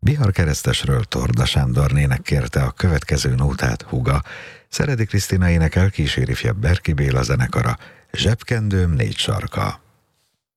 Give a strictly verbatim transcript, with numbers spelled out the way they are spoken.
Bihar Keresztesről Torda Sándor nének kérte a következő nótát húga. Szeredi Krisztina énekel, kíséri fia Berki Béla zenekara. Zsebkendőm négy sarka.